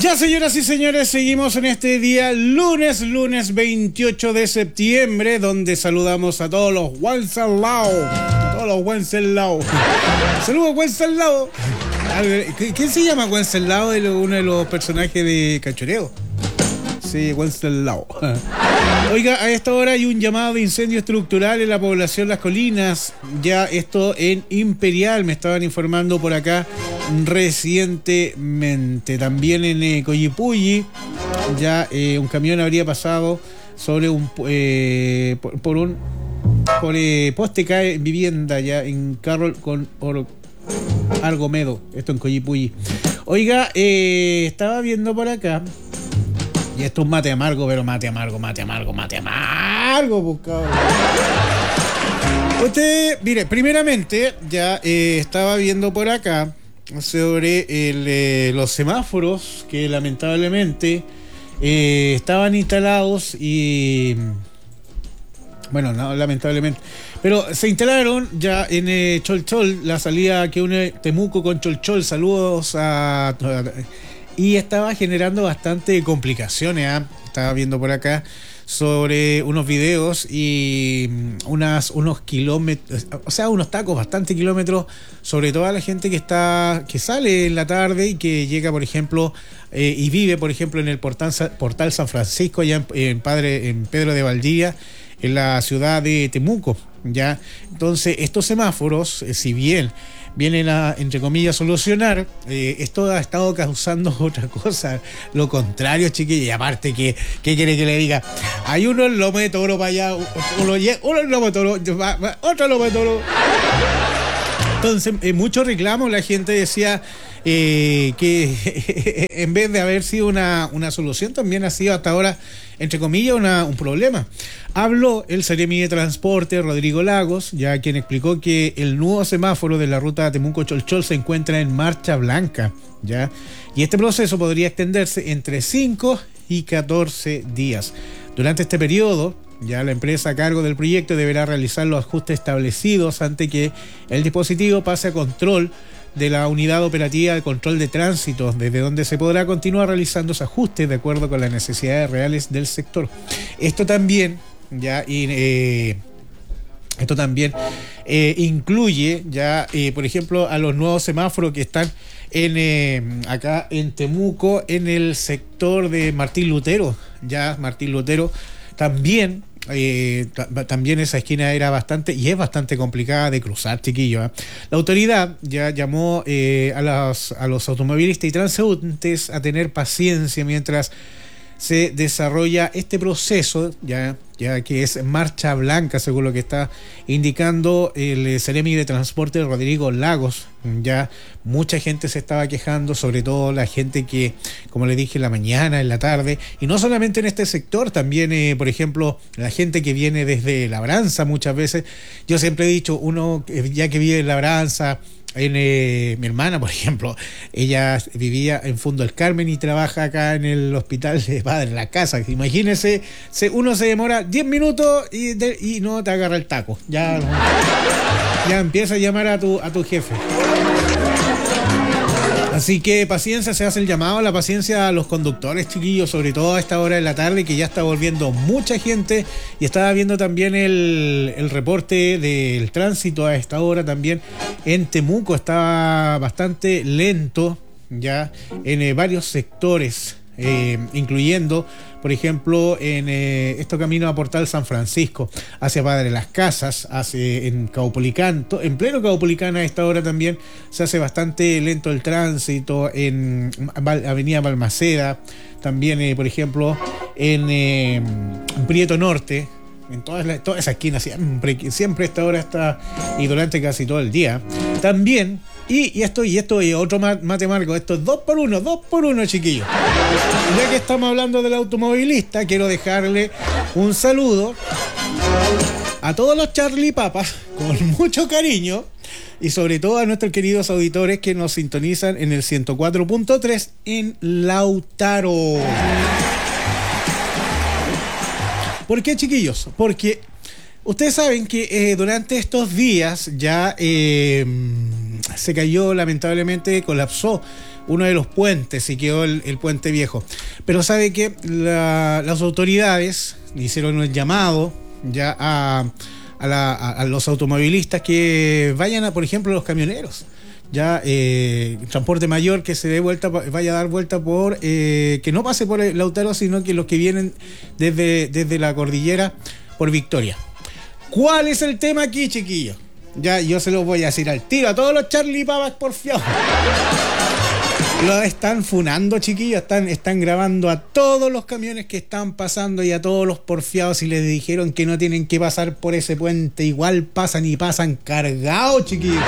Ya, señoras y señores, seguimos en este día lunes 28 de septiembre, donde saludamos a todos los Wenceslao. A todos los Wenceslao. Saludos, Wenceslao. ¿Quién se llama Wenceslao? Uno de los personajes de Cachoreo. Sí, Wenceslao. Oiga, a esta hora hay un llamado de incendio estructural en la población Las Colinas. Ya esto en Imperial, me estaban informando por acá recientemente. También en Coyipulli, ya un camión habría pasado sobre un por poste cae en vivienda ya en Carroll con Argomedo, esto en Coyipulli. Oiga, estaba viendo por acá. Y esto es mate amargo, pero mate amargo, buscado. Usted, mire, primeramente, ya estaba viendo por acá sobre los semáforos que lamentablemente estaban instalados y... Bueno, no, lamentablemente. Pero se instalaron ya en Cholchol, la salida que une Temuco con Cholchol. Saludos a y estaba generando bastante complicaciones. Estaba viendo por acá sobre unos videos y unos kilómetros, o sea, unos tacos, bastante kilómetros, sobre todo a la gente que sale en la tarde y que llega, por ejemplo, y vive, por ejemplo, en el Portal San Francisco, allá en Pedro de Valdivia, en la ciudad de Temuco, ¿ya? Entonces, estos semáforos, si bien vienen a, entre comillas, solucionar, esto ha estado causando otra cosa, lo contrario, chiquillos. Y aparte, ¿qué quiere que le diga? Hay uno en lomo de toro para allá, uno en lomo de toro, otro lomo de toro. Entonces, muchos reclamos, la gente decía que en vez de haber sido una solución, también ha sido hasta ahora, entre comillas, un problema. Habló el Seremi de Transporte, Rodrigo Lagos, ya quien explicó que el nuevo semáforo de la ruta Temuco-Cholchol se encuentra en marcha blanca, ¿ya? Y este proceso podría extenderse entre 5 y 14 días. Durante este periodo, ya la empresa a cargo del proyecto deberá realizar los ajustes establecidos antes que el dispositivo pase a control de la unidad operativa de control de tránsito, desde donde se podrá continuar realizando esos ajustes de acuerdo con las necesidades reales del sector. Esto también incluye ya, por ejemplo, a los nuevos semáforos que están acá en Temuco, en el sector de Martín Lutero. Ya Martín Lutero también. También esa esquina era bastante y es bastante complicada de cruzar, chiquillos. La autoridad ya llamó a los automovilistas y transeúntes a tener paciencia mientras se desarrolla este proceso, ya que es marcha blanca, según lo que está indicando el Seremi de Transporte Rodrigo Lagos. Ya mucha gente se estaba quejando, sobre todo la gente que, como le dije, en la mañana, en la tarde, y no solamente en este sector, también, por ejemplo, la gente que viene desde Labranza muchas veces. Yo siempre he dicho, uno ya que vive en Labranza, mi hermana, por ejemplo, ella vivía en Fundo El Carmen y trabaja acá en el hospital de Padre La Casa. Imagínese, uno se demora 10 minutos y no te agarra el taco. Ya empieza a llamar a tu jefe. Así que paciencia, se hace el llamado a la paciencia a los conductores, chiquillos, sobre todo a esta hora de la tarde, que ya está volviendo mucha gente. Y estaba viendo también el reporte del tránsito a esta hora también en Temuco. Estaba bastante lento ya en varios sectores, incluyendo, por ejemplo, en este camino a Portal San Francisco, hacia Padre Las Casas, en Caupolicán, en pleno Caupolicán a esta hora también se hace bastante lento el tránsito, en Avenida Balmaceda, también, por ejemplo, en Prieto Norte, en toda esa esquina, siempre a esta hora está, y durante casi todo el día. También, y esto es otro mate amargo, esto es 2 por 1, chiquillos. Ya que estamos hablando del automovilista, quiero dejarle un saludo a todos los Charlie Papas, con mucho cariño, y sobre todo a nuestros queridos auditores que nos sintonizan en el 104.3 en Lautaro. ¿Por qué, chiquillos? Porque ustedes saben que durante estos días ya se cayó, lamentablemente colapsó uno de los puentes y quedó el puente viejo. Pero sabe que las autoridades hicieron el llamado ya a los automovilistas que vayan por ejemplo, los camioneros. Ya transporte mayor que se dé vuelta, vaya a dar vuelta por que no pase por el Lautaro, sino que los que vienen desde la cordillera por Victoria. ¿Cuál es el tema aquí, chiquillos? Ya yo se los voy a decir al tiro a todos los Charlie Papas porfiados. Lo están funando, chiquillos, están grabando a todos los camiones que están pasando y a todos los porfiados, y les dijeron que no tienen que pasar por ese puente, igual pasan y pasan cargados, chiquillos.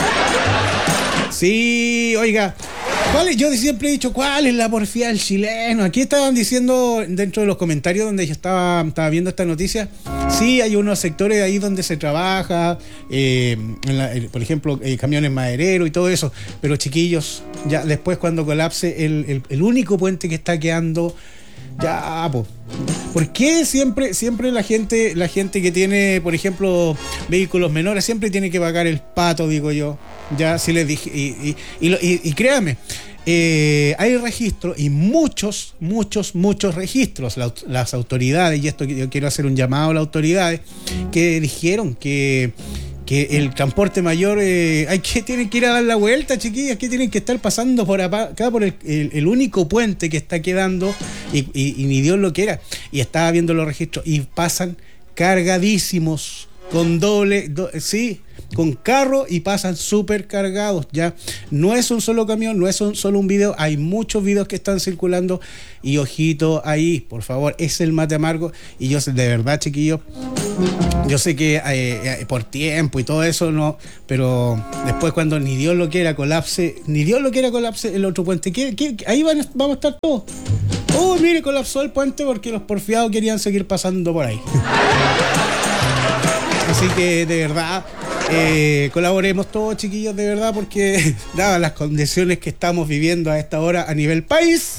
Sí, oiga, yo siempre he dicho, ¿cuál es la porfía del chileno? Aquí estaban diciendo dentro de los comentarios donde yo estaba viendo esta noticia, sí, hay unos sectores ahí donde se trabaja, por ejemplo, camiones madereros y todo eso, pero chiquillos, ya después cuando colapse el único puente que está quedando, ya, po. ¿Por qué siempre la gente que tiene, por ejemplo, vehículos menores, siempre tiene que pagar el pato, digo yo? Ya, si les dije, y créame, hay registros y muchos registros. Las autoridades, y esto yo quiero hacer un llamado a las autoridades, que dijeron que el transporte mayor tienen que ir a dar la vuelta, chiquillas, que tienen que estar pasando por acá por el único puente que está quedando, y ni Dios lo quiera. Y estaba viendo los registros y pasan cargadísimos con sí, con carro, y pasan súper cargados. Ya no es un solo camión, no es solo un video, hay muchos videos que están circulando, y ojito ahí, por favor, es el mate amargo. Y yo sé, de verdad, chiquillos, yo sé que por tiempo y todo eso no, pero después cuando ni Dios lo quiera colapse el otro puente, ahí vamos a estar todos. Oh, mire, colapsó el puente porque los porfiados querían seguir pasando por ahí. Así que de verdad, colaboremos todos, chiquillos, de verdad, porque dadas las condiciones que estamos viviendo a esta hora a nivel país,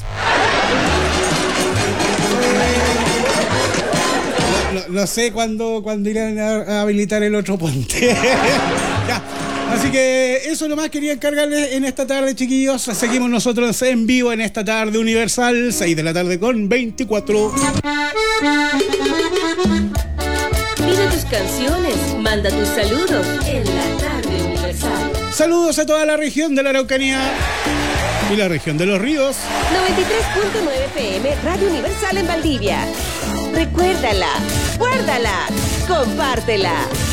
no sé cuándo irán a habilitar el otro puente. Ya. Así que eso nomás quería encargarles en esta tarde, chiquillos. Seguimos nosotros en vivo en esta tarde universal, 6 de la tarde con 24. Pide tus canciones, manda tus saludos en la tarde universal. Saludos a toda la región de la Araucanía y la región de los ríos. 93.9 PM, Radio Universal en Valdivia. Recuérdala, guárdala, compártela.